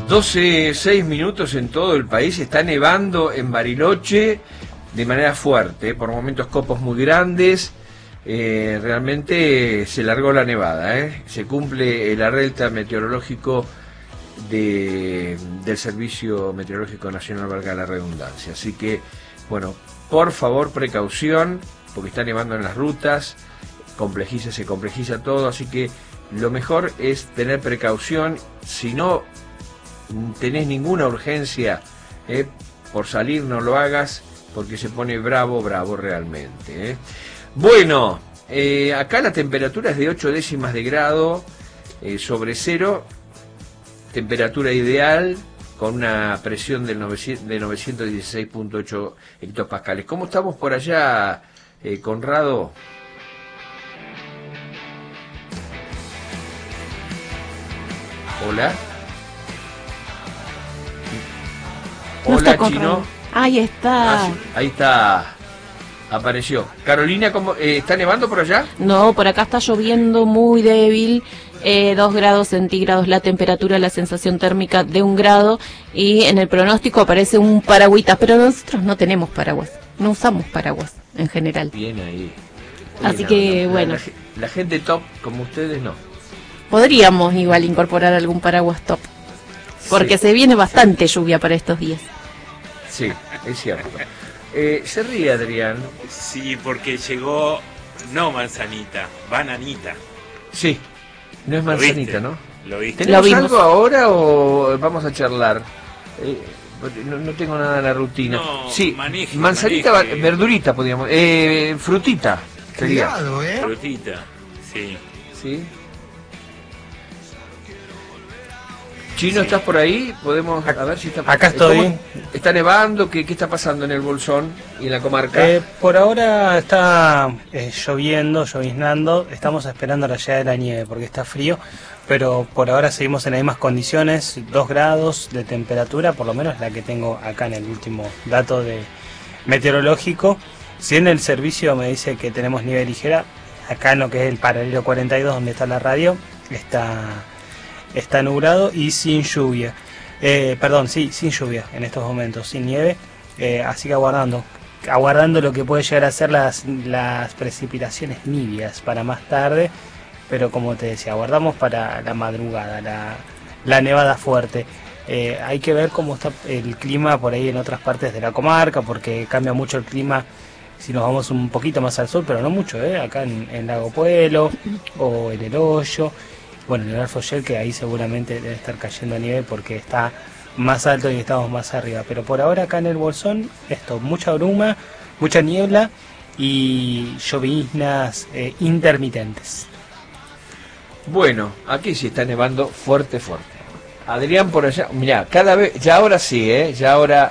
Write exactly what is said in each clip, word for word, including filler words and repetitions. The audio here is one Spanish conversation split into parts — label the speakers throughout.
Speaker 1: doce, seis minutos en todo el país. Está nevando en Bariloche de manera fuerte, por momentos copos muy grandes. Eh, realmente se largó la nevada, ¿eh? Se cumple el alerta meteorológico de, del Servicio Meteorológico Nacional, valga la redundancia. Así que, bueno, por favor, precaución, porque está nevando en las rutas, complejiza, se complejiza todo, así que lo mejor es tener precaución. Si no tenés ninguna urgencia eh, por salir, no lo hagas, porque se pone bravo, bravo realmente. Eh. Bueno, eh, acá la temperatura es de ocho décimas de grado eh, sobre cero, temperatura ideal, con una presión del novecientos, de novecientos dieciséis punto ocho hectopascales. ¿Cómo estamos por allá, eh, Conrado? Hola.
Speaker 2: No
Speaker 1: Hola,
Speaker 2: está
Speaker 1: Chino.
Speaker 2: Ahí está.
Speaker 1: Ah, sí, ahí está. Apareció. Carolina, ¿cómo, eh, ¿está nevando por allá?
Speaker 2: No, por acá está lloviendo muy débil. Eh, dos grados centígrados la temperatura, la sensación térmica de un grado. Y en el pronóstico aparece un paragüitas. Pero nosotros no tenemos paraguas. No usamos paraguas en general.
Speaker 1: Bien ahí.
Speaker 2: Así
Speaker 1: Bien,
Speaker 2: que,
Speaker 1: la,
Speaker 2: bueno.
Speaker 1: La, la, la gente top como ustedes no.
Speaker 2: Podríamos igual incorporar algún paraguas top. Porque sí, se viene bastante lluvia para estos días.
Speaker 1: Sí, es cierto. Eh, se ríe Adrián.
Speaker 3: Sí, porque llegó, no manzanita, bananita.
Speaker 1: Sí, no es manzanita, ¿no?
Speaker 3: ¿Lo viste?
Speaker 1: ¿Tenemos algo ahora o vamos a charlar? Eh, no, no tengo nada en la rutina.
Speaker 3: No,
Speaker 1: sí,
Speaker 3: maneje,
Speaker 1: manzanita,
Speaker 3: maneje.
Speaker 1: verdurita, podríamos. Eh, frutita. Sería.
Speaker 4: Criado, ¿eh?
Speaker 3: Frutita, sí.
Speaker 1: Sí. Chino, ¿estás por ahí? Podemos a ver si está.
Speaker 5: Acá estoy.
Speaker 1: ¿Cómo está nevando? ¿Qué, qué está pasando en el Bolsón y en la comarca?
Speaker 5: Eh, por ahora está eh, lloviendo, lloviznando. Estamos esperando la llegada de la nieve porque está frío, pero por ahora seguimos en las mismas condiciones, dos grados de temperatura, por lo menos la que tengo acá en el último dato de meteorológico. Si en el servicio me dice que tenemos nieve ligera, acá en lo que es el paralelo cuarenta y dos, donde está la radio, está... Está nublado y sin lluvia. Eh, perdón, sí, sin lluvia en estos momentos, sin nieve. Eh, así que aguardando. Aguardando lo que puede llegar a ser las, las precipitaciones nibias para más tarde. Pero como te decía, aguardamos para la madrugada, la, la nevada fuerte. Eh, hay que ver cómo está el clima por ahí en otras partes de la comarca, porque cambia mucho el clima si nos vamos un poquito más al sur, pero no mucho, ¿eh? Acá en, en Lago Puelo o en El Hoyo. Bueno, en el Alfoyel, que ahí seguramente debe estar cayendo nieve porque está más alto y estamos más arriba. Pero por ahora acá en el Bolsón, esto, mucha bruma, mucha niebla y lloviznas eh, intermitentes.
Speaker 1: Bueno, aquí sí está nevando fuerte, fuerte. Adrián por allá, mirá, cada vez, ya ahora sí, ¿eh? Ya ahora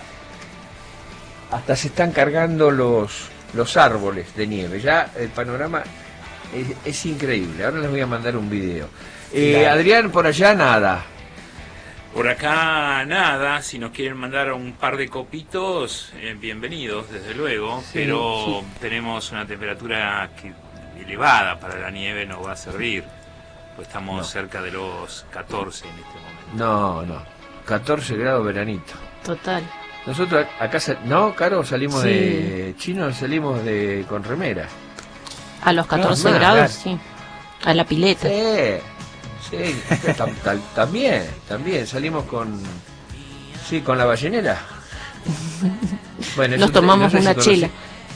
Speaker 1: hasta se están cargando los, los árboles de nieve. Ya el panorama es, es increíble. Ahora les voy a mandar un video. Eh, claro. Adrián, por allá nada.
Speaker 3: Por acá nada, si nos quieren mandar un par de copitos, eh, bienvenidos, desde luego, sí, pero sí. Tenemos una temperatura que, elevada para la nieve, no va a servir, pues estamos no. cerca de los catorce en este momento.
Speaker 1: No, no, catorce grados veranito.
Speaker 2: Total.
Speaker 1: Nosotros acá, no, Caro, salimos sí. de Chino, salimos de con remera.
Speaker 2: A los catorce no, grados, más, sí, a la pileta.
Speaker 1: Sí. Sí, tam, tam, también, también salimos con, sí, con la ballenera.
Speaker 2: Bueno, nos tomamos no sé una si chela.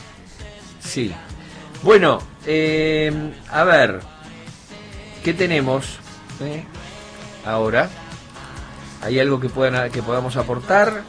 Speaker 1: Sí. Bueno, eh, a ver, ¿qué tenemos eh, ahora? ¿Hay algo que puedan que podamos aportar?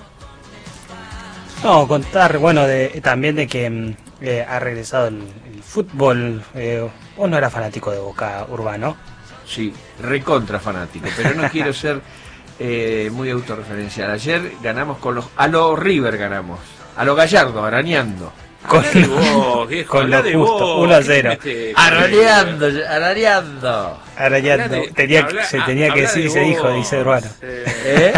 Speaker 5: No, contar, bueno, de, también de que eh, ha regresado el, el fútbol. Eh, vos no eras fanático de Boca, Urbano.
Speaker 1: Sí, recontra fanático, pero no quiero ser eh, muy autorreferencial. Ayer ganamos con los... A los River ganamos, a los Gallardo, arañando.
Speaker 5: Con,
Speaker 3: de vos, viejo,
Speaker 5: con lo
Speaker 3: de
Speaker 5: justo,
Speaker 3: vos.
Speaker 5: uno a cero.
Speaker 1: Arañando, arañando.
Speaker 5: Arañando,
Speaker 3: de,
Speaker 5: tenía,
Speaker 3: habla,
Speaker 5: se tenía que decir y se dijo, dice Urbano.
Speaker 1: ¿Eh?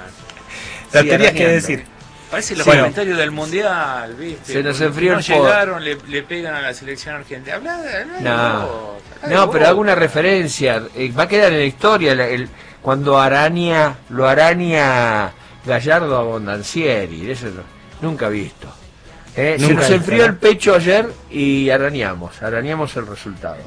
Speaker 5: Lo sí, tenías que decir.
Speaker 3: Parece los
Speaker 5: sí,
Speaker 3: comentarios bueno. del Mundial, ¿viste?
Speaker 1: Se nos enfrió
Speaker 3: no
Speaker 1: el
Speaker 3: llegaron, le, le pegan a la selección argentina. Habla, habla
Speaker 1: no, no, pero hago una referencia. Eh, va a quedar en la historia. El, el, cuando araña, lo araña Gallardo a Bondancieri, eso no, nunca visto. Eh, se nos enfrió el pecho ayer y arañamos, arañamos el resultado.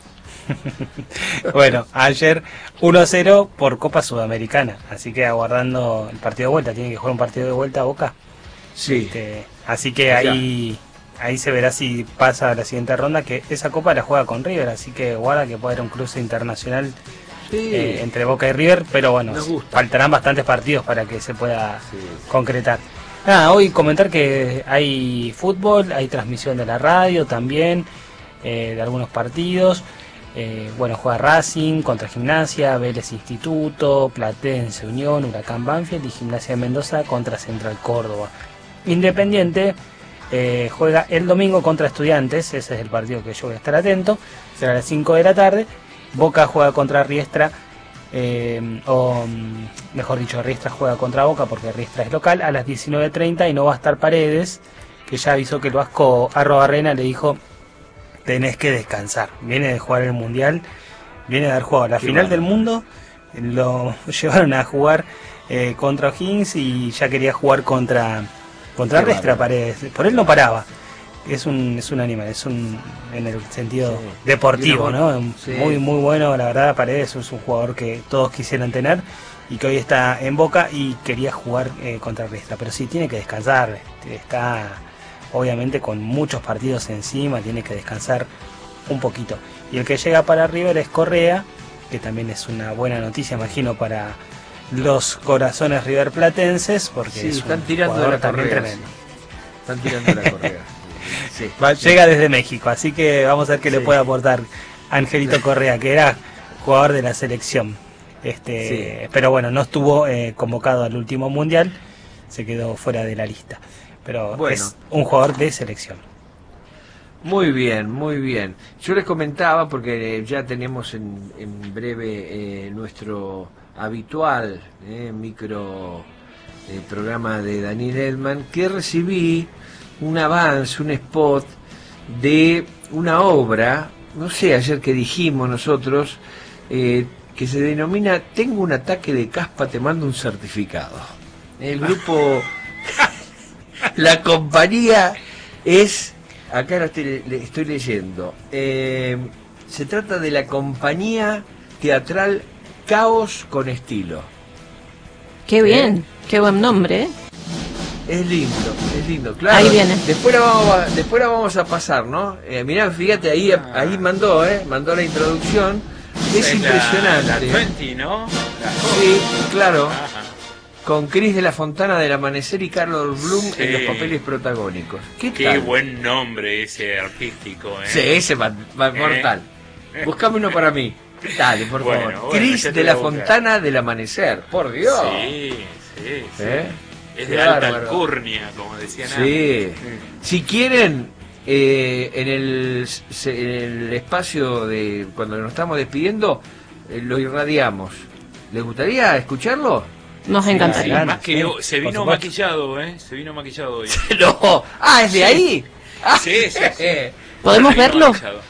Speaker 5: Bueno, ayer uno a cero por Copa Sudamericana, así que aguardando el partido de vuelta, tiene que jugar un partido de vuelta a Boca.
Speaker 1: Sí.
Speaker 5: Este, así que ahí ahí se verá si pasa a la siguiente ronda, que esa Copa la juega con River, así que guarda que puede haber un cruce internacional sí. eh, entre Boca y River, pero bueno, faltarán bastantes partidos para que se pueda sí. concretar. Nada, hoy comentar que hay fútbol, hay transmisión de la radio también, eh, de algunos partidos. Eh, bueno, juega Racing contra Gimnasia, Vélez Instituto, Platense Unión, Huracán Banfield y Gimnasia de Mendoza contra Central Córdoba. Independiente eh, juega el domingo contra Estudiantes, ese es el partido que yo voy a estar atento, será a las cinco de la tarde. Boca juega contra Riestra, eh, o mejor dicho, Riestra juega contra Boca porque Riestra es local a las diecinueve treinta y no va a estar Paredes, que ya avisó que el vasco Arro Barrena le dijo: tenés que descansar, viene de jugar el Mundial, viene de dar juego a la Qué final bueno. del mundo, lo llevaron a jugar eh, contra O'Higgins y ya quería jugar contra contra Riestra Paredes, por él no paraba, es un es un animal, es un en el sentido sí. deportivo, ¿no? Sí. Muy muy bueno, la verdad. Paredes es un jugador que todos quisieran tener y que hoy está en Boca y quería jugar eh, contra Riestra, pero sí, tiene que descansar, está... obviamente con muchos partidos encima, tiene que descansar un poquito. Y el que llega para River es Correa, que también es una buena noticia, imagino, para los corazones riverplatenses, porque
Speaker 1: sí,
Speaker 5: es
Speaker 1: están
Speaker 5: un
Speaker 1: tirando
Speaker 5: jugador
Speaker 1: de la
Speaker 5: también
Speaker 1: Correa,
Speaker 5: tremendo.
Speaker 1: Sí. Están tirando la Correa. Sí,
Speaker 5: Va,
Speaker 1: sí.
Speaker 5: Llega desde México, así que vamos a ver qué sí. le puede aportar Angelito Correa, que era jugador de la selección. Este, sí. Pero bueno, no estuvo eh, convocado al último mundial, se quedó fuera de la lista. Pero bueno, es un jugador de selección.
Speaker 1: Muy bien, muy bien. Yo les comentaba, porque eh, ya tenemos en, en breve eh, nuestro habitual eh, micro eh, programa de Daniel Edman, que recibí un avance, un spot de una obra, no sé, ayer que dijimos nosotros, eh, que se denomina Tengo un ataque de caspa, te mando un certificado. El grupo... La compañía es, acá lo estoy, le estoy leyendo, eh, se trata de la compañía teatral Caos con Estilo.
Speaker 2: Qué bien,
Speaker 1: ¿Eh?
Speaker 2: Qué buen nombre, ¿eh?
Speaker 1: Es lindo, es lindo, claro.
Speaker 2: Ahí viene.
Speaker 1: Después la vamos a, después la vamos a pasar, ¿no? Eh, mirá, fíjate, ahí, ahí mandó, ¿eh? Mandó la introducción. Es, es impresionante.
Speaker 3: La, la veinte, ¿no? La
Speaker 1: sí, claro. Ajá. Con Cris de la Fontana del Amanecer y Carlos Blum sí. en los papeles protagónicos. ¿Qué,
Speaker 3: Qué tal? Buen nombre ese artístico, ¿eh?
Speaker 1: Sí, ese va, va ¿Eh? mortal. Buscame uno para mí. Dale, por bueno, favor. Bueno, Cris de la Fontana del Amanecer. Por Dios.
Speaker 3: Sí, sí, sí.
Speaker 1: ¿Eh?
Speaker 3: Es de alta alcurnia, como decían antes.
Speaker 1: Sí. Si quieren, eh, en, el, en el espacio de cuando nos estamos despidiendo, eh, lo irradiamos. ¿Les gustaría escucharlo?
Speaker 2: Nos encantaría.
Speaker 3: Sí, más que sí, se vino maquillado, ¿eh? Se vino maquillado hoy.
Speaker 1: No. Ah, ¿es de sí. ahí? Ah,
Speaker 3: sí, sí, sí.
Speaker 2: ¿Podemos verlo?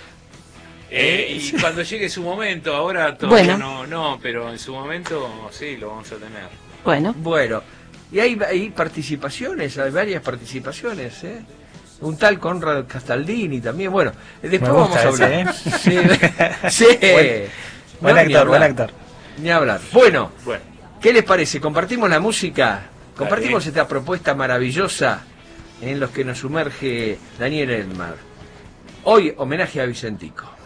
Speaker 3: Eh, y cuando llegue su momento, ahora todavía bueno. no, no, pero en su momento sí, lo vamos a tener.
Speaker 2: Bueno.
Speaker 1: Bueno. Y hay, hay participaciones, hay varias participaciones, ¿eh? Un tal Conrad Castaldini también. Bueno, después vamos a hablar.
Speaker 5: Ese,
Speaker 1: ¿eh? Sí. sí.
Speaker 5: Buen, buen
Speaker 1: no,
Speaker 5: actor, buen actor.
Speaker 1: Ni hablar. Bueno.
Speaker 3: Bueno.
Speaker 1: ¿Qué les parece? ¿Compartimos la música? ¿Compartimos esta propuesta maravillosa en los que nos sumerge Daniel Edman? Hoy, homenaje a Vicentico.